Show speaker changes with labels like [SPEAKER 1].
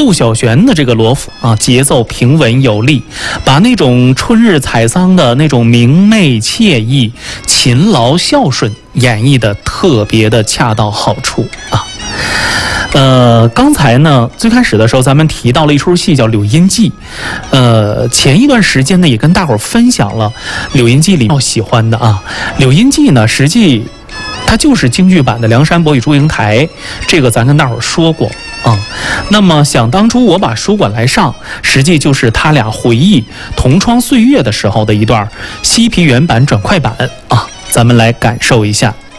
[SPEAKER 1] 窦小璇的这个罗浮啊，节奏平稳有力，把那种春日采桑的那种明媚惬意、勤劳孝顺演绎的特别的恰到好处啊。刚才呢，最开始的时候咱们提到了一出戏叫《柳阴记》，前一段时间呢也跟大伙儿分享了《柳阴记》里比较喜欢的啊，《柳阴记》呢实际它就是京剧版的《梁山伯与祝英台》，这个咱跟大伙儿说过啊。那么想当初我把书馆来上，实际就是他俩回忆同窗岁月的时候的一段西皮原版转快版啊，咱们来感受一下。